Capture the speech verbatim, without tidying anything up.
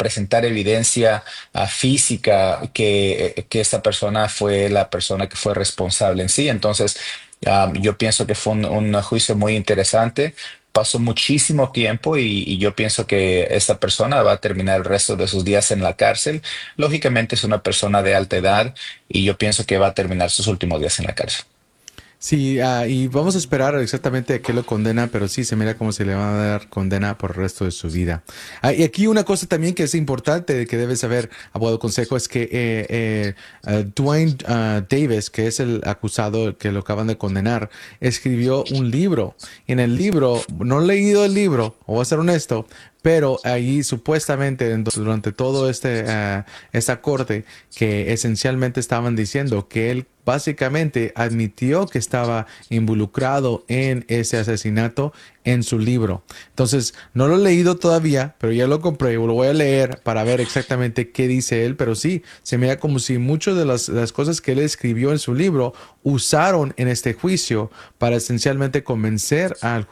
presentar evidencia ah, física que, eh, que esta persona fue la persona que fue responsable en sí. Entonces, ah, yo pienso que fue un, un juicio muy interesante. Pasó muchísimo tiempo y, y yo pienso que esta persona va a terminar el resto de sus días en la cárcel. Lógicamente es una persona de alta edad y yo pienso que va a terminar sus últimos días en la cárcel. Sí, ah, y vamos a esperar exactamente a qué lo condena, pero sí se mira como se le va a dar condena por el resto de su vida. Ah, y aquí una cosa también que es importante que debes saber, abogado consejo, es que eh, eh, ah, Dwayne ah, Davis, que es el acusado que lo acaban de condenar, escribió un libro. En el libro, no he leído el libro, o voy a ser honesto, pero ahí supuestamente en- durante todo este ah, esta corte que esencialmente estaban diciendo que él básicamente admitió que estaba involucrado en ese asesinato en su libro. Entonces, no lo he leído todavía, pero ya lo compré, lo voy a leer para ver exactamente qué dice él, pero sí, se mira como si muchas de las, las cosas que él escribió en su libro usaron en este juicio para esencialmente convencer al